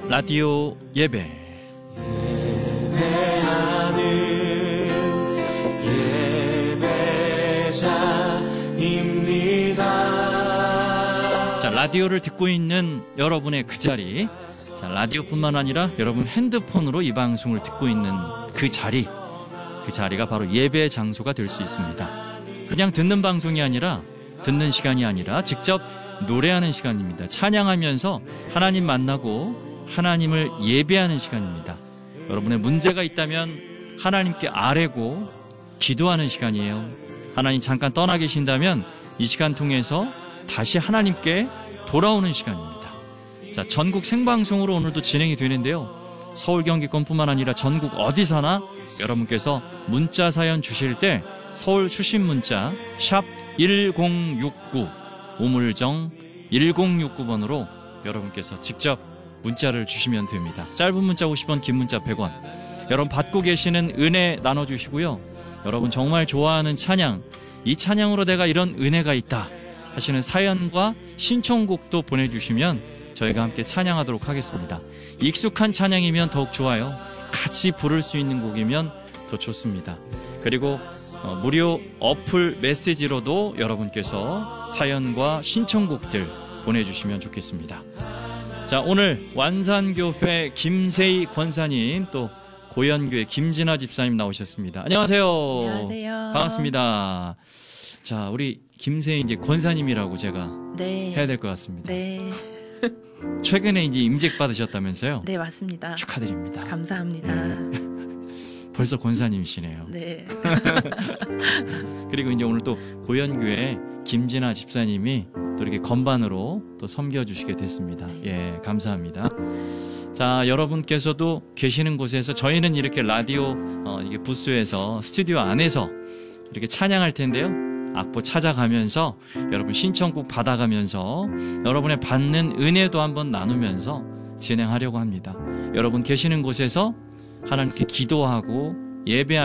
라디오 예배 자, 라디오를 듣고 있는 여러분의 그 자리, 자, 라디오뿐만 아니라 여러분 핸드폰으로 이 방송을 듣고 있는 그 자리가 바로 예배 장소가 될 수 있습니다. 그냥 듣는 방송이 아니라, 듣는 시간이 아니라 직접 노래하는 시간입니다. 찬양하면서 하나님 만나고 하나님을 예배하는 시간입니다. 여러분의 문제가 있다면 하나님께 아뢰고 기도하는 시간이에요. 하나님 잠깐 떠나 계신다면 이 시간 통해서 다시 하나님께 돌아오는 시간입니다. 자, 전국 생방송으로 오늘도 진행이 되는데요. 서울 경기권뿐만 아니라 전국 어디서나 여러분께서 문자 사연 주실 때 서울 수신 문자 샵 1069 우물정 1069번으로 여러분께서 직접 문자를 주시면 됩니다. 짧은 문자 50원, 긴 문자 100원. 여러분 받고 계시는 은혜 나눠주시고요. 여러분 정말 좋아하는 찬양, 이 찬양으로 내가 이런 은혜가 있다 하시는 사연과 신청곡도 보내주시면 저희가 함께 찬양하도록 하겠습니다. 익숙한 찬양이면 더욱 좋아요. 같이 부를 수 있는 곡이면 더 좋습니다. 그리고 무료 어플 메시지로도 여러분께서 사연과 신청곡들 보내주시면 좋겠습니다. 자, 오늘 완산교회 김세희 권사님, 또 고현교회 김진아 집사님 나오셨습니다. 안녕하세요. 안녕하세요. 반갑습니다. 자, 우리 김세희 이제 권사님이라고 제가 해야 될 것 같습니다. 네. 최근에 이제 임직 받으셨다면서요? 네, 맞습니다. 축하드립니다. 감사합니다. 벌써 권사님이시네요. 네. 그리고 이제 오늘 또 고현교회 김진아 집사님이 또 이렇게 건반으로 또 섬겨주시게 됐습니다. 예, 감사합니다. 자, 여러분께서도 계시는 곳에서 저희는 이렇게 라디오 이게 부스에서 스튜디오 안에서 이렇게 찬양할 텐데요. 악보 찾아가면서 여러분 신청곡 받아가면서 여러분의 받는 은혜도 한번 나누면서 진행하려고 합니다. 여러분 계시는 곳에서 하나님께 기도하고 예배하면서